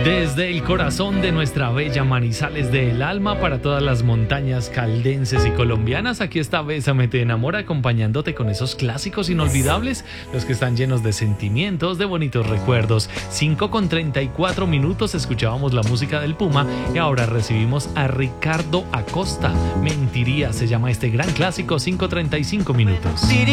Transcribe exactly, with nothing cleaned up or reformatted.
Desde el corazón de nuestra bella Manizales del alma para todas las montañas caldenses y colombianas, aquí está Bésame te enamora, acompañándote con esos clásicos inolvidables, los que están llenos de sentimientos, de bonitos recuerdos. cinco con treinta y cuatro minutos escuchábamos la música del Puma y ahora recibimos a Ricardo Acosta. Mentiría se llama este gran clásico, cinco treinta y cinco minutos.